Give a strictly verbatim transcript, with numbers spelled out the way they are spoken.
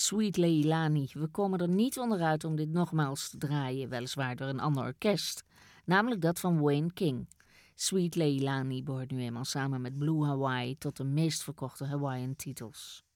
Sweet Leilani. We komen er niet onderuit om dit nogmaals te draaien, weliswaar door een ander orkest, namelijk dat van Wayne King. Sweet Leilani behoort nu eenmaal samen met Blue Hawaii tot de meest verkochte Hawaiian titels.